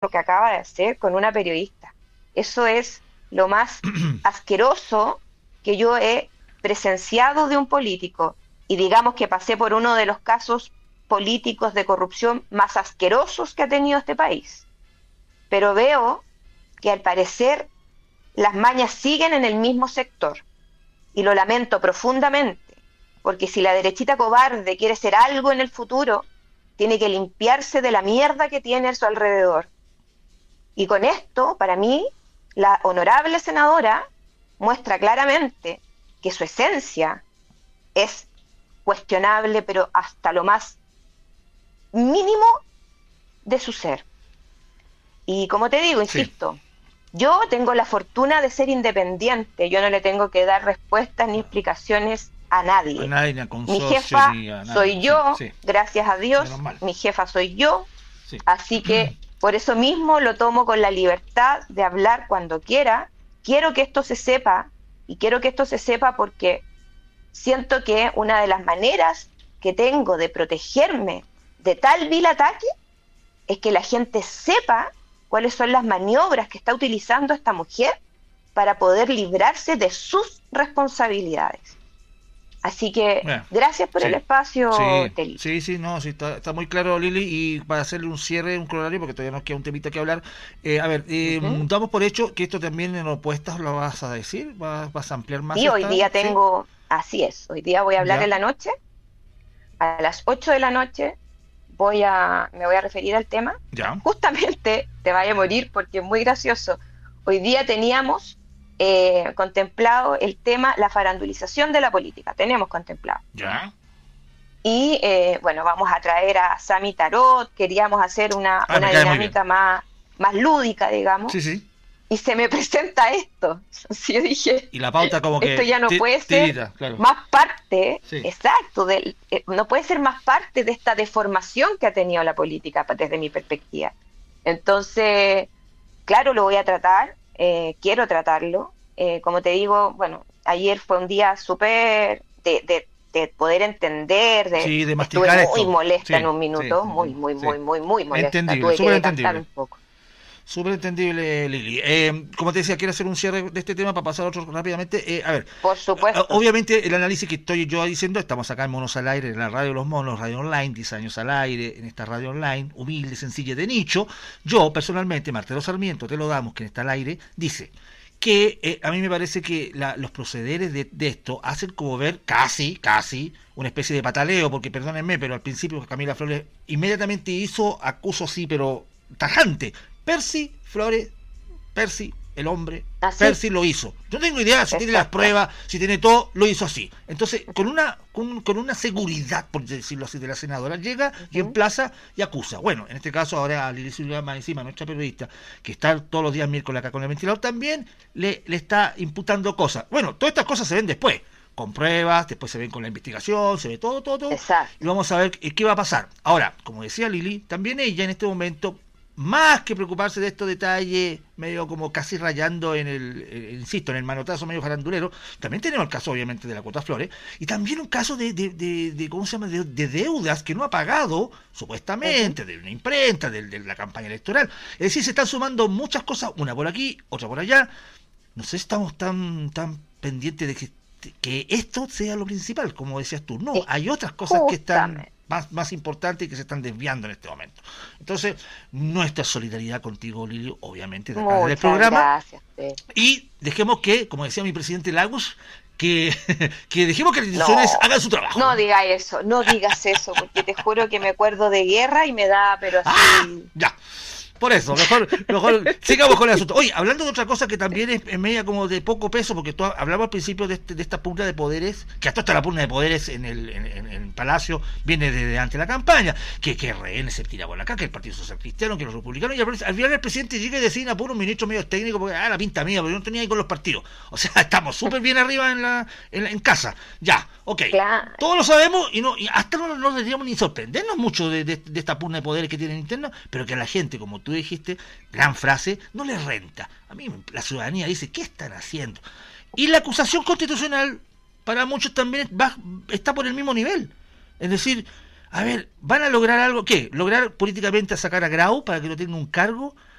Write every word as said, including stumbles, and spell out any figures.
que acaba de hacer con una periodista. Eso es lo más asqueroso que yo he presenciado de un político. Y digamos que pasé por uno de los casos políticos de corrupción más asquerosos que ha tenido este país. Pero veo que al parecer las mañas siguen en el mismo sector. Y lo lamento profundamente, porque si la derechita cobarde quiere ser algo en el futuro, tiene que limpiarse de la mierda que tiene a su alrededor. Y con esto, para mí, la honorable senadora muestra claramente que su esencia es cuestionable, pero hasta lo más mínimo de su ser. Y como te digo, insisto, sí. Yo tengo la fortuna de ser independiente, yo no le tengo que dar respuestas ni explicaciones a nadie. A nadie, ni a mi jefa ni a nadie. soy yo, sí, sí. Gracias a Dios, mi jefa soy yo, sí. Así que por eso mismo lo tomo con la libertad de hablar cuando quiera. Quiero que esto se sepa, y quiero que esto se sepa porque siento que una de las maneras que tengo de protegerme de tal vil ataque es que la gente sepa cuáles son las maniobras que está utilizando esta mujer para poder librarse de sus responsabilidades. Así que, bueno, gracias por sí, el espacio, sí, Teli. Sí, sí, no, sí, está, está muy claro, Lili, y para hacerle un cierre, un coronario, porque todavía nos queda un temita que hablar. Eh, a ver, eh, uh-huh. damos por hecho que esto también en opuestas lo vas a decir, vas, vas a ampliar más. Sí, esta, hoy día tengo, ¿sí? Así es, hoy día voy a hablar ya. en la noche, a las ocho de la noche, voy a, me voy a referir al tema. Ya. Justamente te vaya a morir porque es muy gracioso. Hoy día teníamos eh, contemplado el tema, la farandulización de la política. Tenemos contemplado. Ya. Y eh, bueno, vamos a traer a Sami Tarot. Queríamos hacer una, ah, una dinámica más, más lúdica, digamos. Sí, sí. Y se me presenta esto. Así yo dije, y la pauta como que esto ya no puede ser tirita, claro. más parte, sí. exacto, de, eh, no puede ser más parte de esta deformación que ha tenido la política desde mi perspectiva. Entonces, claro, lo voy a tratar, eh, quiero tratarlo. Eh, como te digo, bueno, ayer fue un día súper de, de, de poder entender, de, sí, de masticar estuve muy esto. molesta sí, en un minuto, sí, muy, muy, sí. muy, muy, muy molesta. Entendible, Tuve súper que entendible. un poco. Súper entendible, Lili. Eh, como te decía, quiero hacer un cierre de este tema para pasar a otro rápidamente. Eh, a ver, por supuesto. Obviamente, el análisis que estoy yo diciendo, estamos acá en Monos al Aire, en la Radio de los Monos, Radio Online, diez años al aire, en esta radio online, humilde, sencilla, de nicho. Yo, personalmente, Marcelo Sarmiento, te lo damos, que está al aire, dice que eh, a mí me parece que la, los procederes de, de esto hacen como ver casi, casi, una especie de pataleo, porque perdónenme, pero al principio Camila Flores inmediatamente hizo acuso así, pero tajante. Percy Flores, Percy, el hombre, ¿así? Percy lo hizo. Yo no tengo idea si Exacto. tiene las pruebas, si tiene todo, lo hizo así. Entonces, con una con, con una seguridad, por decirlo así, de la senadora, llega uh-huh. y emplaza y acusa. Bueno, en este caso ahora a Lili Silva más encima, nuestra periodista, que está todos los días miércoles acá con el ventilador, también le, le está imputando cosas. Bueno, todas estas cosas se ven después, con pruebas, después se ven con la investigación, se ve todo, todo, todo. Exacto. Y vamos a ver qué va a pasar. Ahora, como decía Lili, también ella en este momento, más que preocuparse de estos detalles, medio como casi rayando en el, eh, insisto, en el manotazo medio farandulero, también tenemos el caso, obviamente, de la Cuota Flores, y también un caso de, de, de, de ¿cómo se llama?, de, de deudas que no ha pagado, supuestamente, uh-huh. de una imprenta, de, de la campaña electoral. Es decir, se están sumando muchas cosas, una por aquí, otra por allá. No sé si estamos tan, tan pendientes de que, que esto sea lo principal, como decías tú. No, hay otras cosas que están Más, más importantes y que se están desviando en este momento. Entonces, nuestra solidaridad contigo, Lili, obviamente, de acá del programa. Gracias, sí. Y dejemos que, como decía mi presidente Lagos, que, que dejemos que las instituciones no, hagan su trabajo. No digas eso, no digas eso, porque te juro que me acuerdo de guerra y me da, pero así... ¡Ah! Ya. Por eso, mejor, mejor sigamos con el asunto. Oye, hablando de otra cosa que también es, es media como de poco peso, porque tú hablabas al principio de, este, de esta pugna de poderes, que hasta esta la pugna de poderes en el, en, en, en el Palacio viene desde antes de la campaña, que, que R N se tira por acá, que el Partido Social Cristiano, que los republicanos, y al, al final el presidente llega y decide a puro ministro medio técnico, porque ah, la pinta mía, porque yo no tenía ahí con los partidos. O sea, estamos súper bien arriba en la, en la en casa. Ya, ok. Claro. Todos lo sabemos y no y hasta no nos deberíamos ni sorprendernos mucho de, de, de esta pugna de poderes que tienen interna, pero que a la gente, como tú dijiste, gran frase, no les renta. A mí la ciudadanía dice, ¿qué están haciendo? Y la acusación constitucional para muchos también va, está por el mismo nivel. Es decir, a ver, ¿van a lograr algo? ¿Qué? ¿Lograr políticamente a sacar a Grau para que no tenga un cargo?